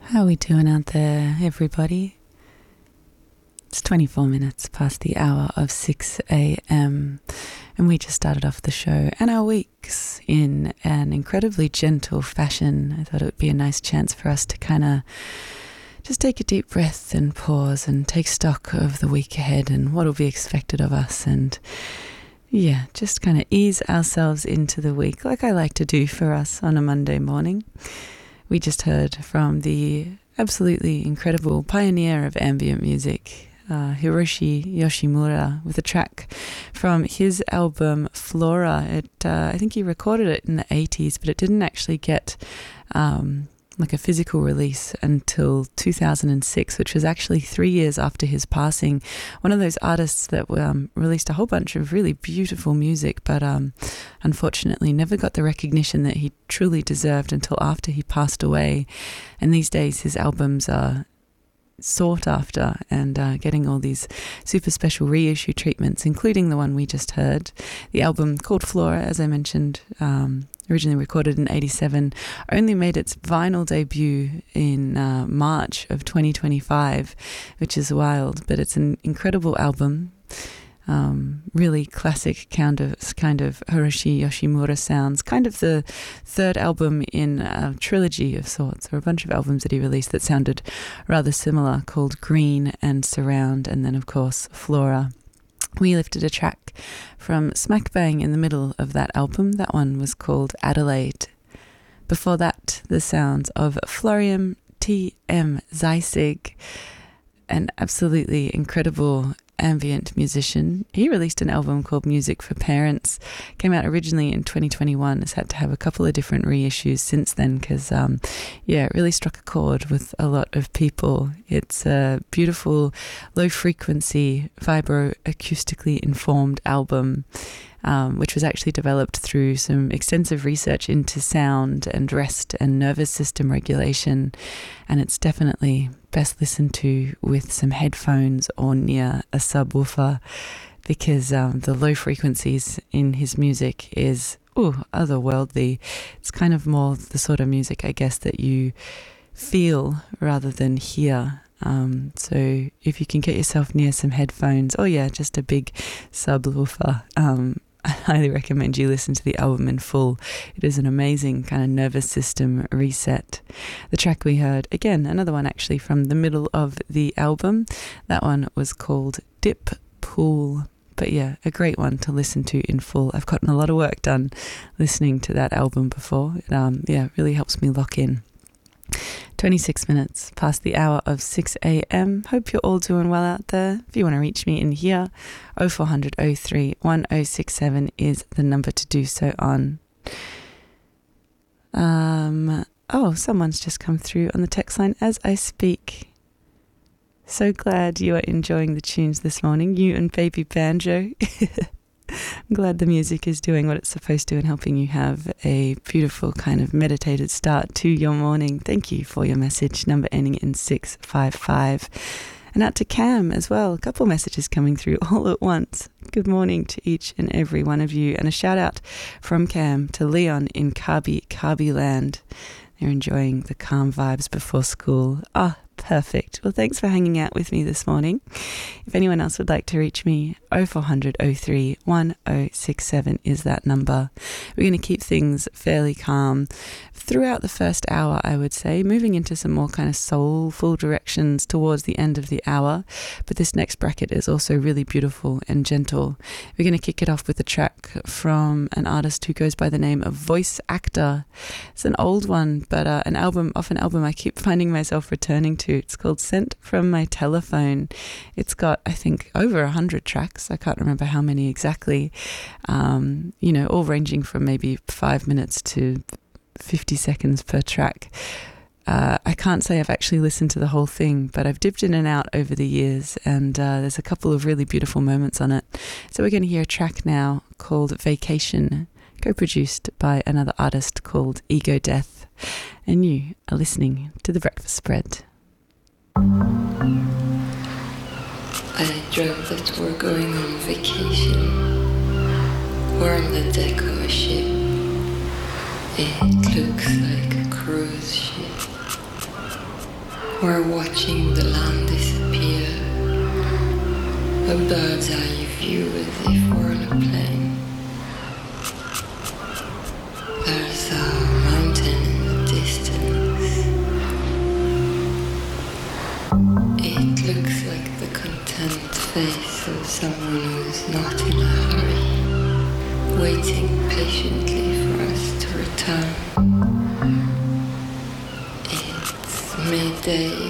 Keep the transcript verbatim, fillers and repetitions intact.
How are we doing out there, everybody? It's twenty-four minutes past the hour of six a.m. and we just started off the show and our weeks in an incredibly gentle fashion. I thought it would be a nice chance for us to kind of just take a deep breath and pause and take stock of the week ahead and what will be expected of us, and yeah, just kind of ease ourselves into the week like I like to do for us on a Monday morning. We just heard from the absolutely incredible pioneer of ambient music, uh, Hiroshi Yoshimura, with a track from his album Flora. It, uh, I think he recorded it in the eighties, but it didn't actually get um, like a physical release until two thousand six, which was actually three years after his passing. One of those artists that um, released a whole bunch of really beautiful music, but um, unfortunately never got the recognition that he truly deserved until after he passed away. And these days his albums are sought after and uh, getting all these super special reissue treatments, including the one we just heard. The album called Flora, as I mentioned, um, originally recorded in eighty-seven, only made its vinyl debut in uh, March of twenty twenty-five, which is wild, but it's an incredible album. Um, really classic kind of kind of Hiroshi Yoshimura sounds, kind of the third album in a trilogy of sorts, or a bunch of albums that he released that sounded rather similar, called Green and Surround, and then of course Flora. We lifted a track from smack bang in the middle of that album. That one was called Adelaide. Before that, the sounds of Florian T M. Zeisig, an absolutely incredible ambient musician. He released an album called Music for Parents. Came out originally in twenty twenty-one. Has had to have a couple of different reissues since then because, um, yeah, it really struck a chord with a lot of people. It's a beautiful, low-frequency, vibro-acoustically informed album, Um, which was actually developed through some extensive research into sound and rest and nervous system regulation. And it's definitely best listened to with some headphones or near a subwoofer, because um, the low frequencies in his music is ooh, otherworldly. It's kind of more the sort of music, I guess, that you feel rather than hear. Um, so if you can get yourself near some headphones, oh yeah, just a big subwoofer, um, I highly recommend you listen to the album in full. It is an amazing kind of nervous system reset. The track we heard, again, another one actually from the middle of the album. That one was called Dip Pool. But yeah, a great one to listen to in full. I've gotten a lot of work done listening to that album before. It, um, yeah, it really helps me lock in. twenty-six minutes past the hour of six a.m. Hope you're all doing well out there. If you want to reach me in here, oh four hundred oh three one oh six seven is the number to do so on. Um, oh, someone's just come through on the text line as I speak. So glad you are enjoying the tunes this morning, you and Baby Banjo. I'm glad the music is doing what it's supposed to and helping you have a beautiful kind of meditated start to your morning. Thank you for your message, number ending in six five five. And out to Cam as well, a couple messages coming through all at once. Good morning to each and every one of you, and a shout out from Cam to Leon in Kabi, Kabi land. They're enjoying the calm vibes before school. Ah, perfect. Well, thanks for hanging out with me this morning. If anyone else would like to reach me, oh four hundred oh three one oh six seven is that number. We're going to keep things fairly calm throughout the first hour, I would say, moving into some more kind of soulful directions towards the end of the hour. But this next bracket is also really beautiful and gentle. We're going to kick it off with a track from an artist who goes by the name of Voice Actor. It's an old one, but uh, an album, off an album I keep finding myself returning to. It's called Sent From My Telephone. It's got, I think, over a hundred tracks. I can't remember how many exactly. Um, you know, all ranging from maybe five minutes to fifty seconds per track. Uh, I can't say I've actually listened to the whole thing, but I've dipped in and out over the years, and uh, there's a couple of really beautiful moments on it. So we're going to hear a track now called Vacation, co-produced by another artist called Ego Death, and you are listening to The Breakfast Spread. I dreamt that we're going on vacation. We're on the deck of a ship. It looks like a cruise ship. We're watching the land disappear, a bird's eye view as if we're on a plane. There's a mountain in the distance. It looks like the content face of someone who's not in a hurry, waiting patiently for us to return. It's midday